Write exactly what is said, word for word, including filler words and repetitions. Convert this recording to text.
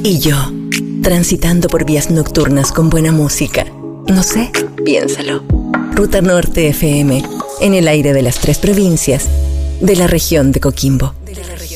Y yo, transitando por vías nocturnas con buena música. No sé, piénsalo. Ruta Norte F M, en el aire de las tres provincias de la región de Coquimbo. De la región.